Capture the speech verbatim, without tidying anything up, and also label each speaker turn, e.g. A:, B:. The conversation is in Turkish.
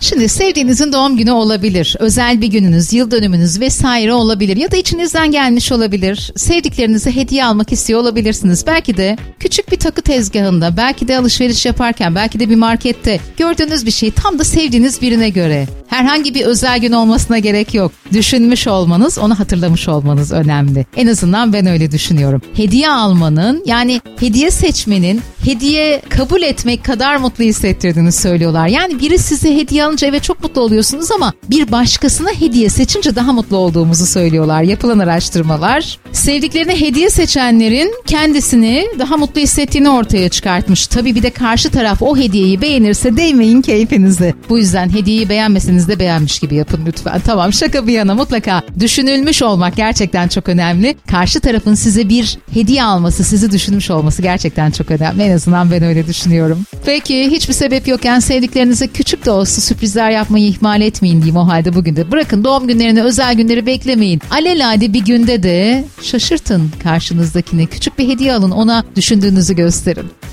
A: Şimdi sevdiğinizin doğum günü olabilir, özel bir gününüz, yıl dönümünüz vesaire olabilir ya da içinizden gelmiş olabilir. Sevdiklerinize hediye almak istiyor olabilirsiniz. Belki de küçük bir takı tezgahında, belki de alışveriş yaparken, belki de bir markette gördüğünüz bir şey tam da sevdiğiniz birine göre. Herhangi bir özel gün olmasına gerek yok. Düşünmüş olmanız, onu hatırlamış olmanız önemli. En azından ben öyle düşünüyorum. Hediye almanın, yani hediye seçmenin, hediye kabul etmek kadar mutlu hissettirdiğini söylüyorlar. Yani biri size hediye alınca evet çok mutlu oluyorsunuz ama bir başkasına hediye seçince daha mutlu olduğumuzu söylüyorlar. Yapılan araştırmalar sevdiklerine hediye seçenlerin kendisini daha mutlu hissettiğini ortaya çıkartmış. Tabii bir de karşı taraf o hediyeyi beğenirse değmeyin keyfinize. Bu yüzden hediyeyi beğenmeseniz de beğenmiş gibi yapın lütfen. Tamam, şaka bir yana, mutlaka düşünülmüş olmak gerçekten çok önemli. Karşı tarafın size bir hediye alması, sizi düşünmüş olması gerçekten çok önemli. En azından ben öyle düşünüyorum. Peki hiçbir sebep yokken sevdiklerinize küçük de olsa sürprizler yapmayı ihmal etmeyin diyeyim o halde bugün de. Bırakın doğum günlerini, özel günleri beklemeyin. Alelade bir günde de şaşırtın karşınızdakini. Küçük bir hediye alın, ona düşündüğünüzü gösterin.